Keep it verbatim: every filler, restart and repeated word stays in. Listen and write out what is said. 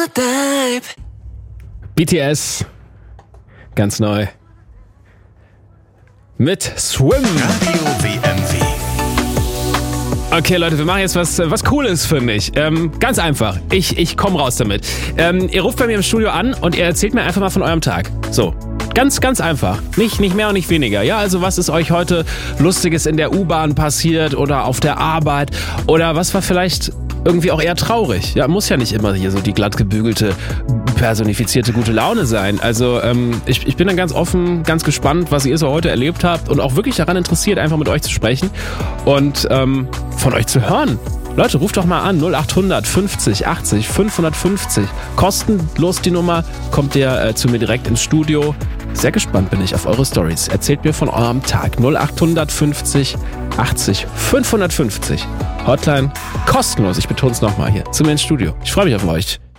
B T S, ganz neu. Mit Swim. Radio W M W. Okay, Leute, wir machen jetzt was, was Cooles, finde ich. Ähm, ganz einfach. Ich, ich komme raus damit. Ähm, ihr ruft bei mir im Studio an und ihr erzählt mir einfach mal von eurem Tag. So. Ganz, ganz einfach. Nicht, nicht mehr und nicht weniger. Ja, also was ist euch heute Lustiges in der U-Bahn passiert oder auf der Arbeit? Oder was war vielleicht irgendwie auch eher traurig? Ja, muss ja nicht immer hier so die glatt gebügelte, personifizierte gute Laune sein. Also ähm, ich, ich bin dann ganz offen, ganz gespannt, was ihr so heute erlebt habt und auch wirklich daran interessiert, einfach mit euch zu sprechen und ähm, von euch zu hören. Leute, ruft doch mal an, null acht hundert fünfzig achtzig fünfhundertfünfzig. Kostenlos die Nummer, kommt ihr äh, zu mir direkt ins Studio. Sehr gespannt bin ich auf eure Stories. Erzählt mir von eurem Tag. null acht fünfzig achtzig fünfhundertfünfzig. Hotline kostenlos, ich betone es nochmal hier, zu mir ins Studio. Ich freue mich auf euch.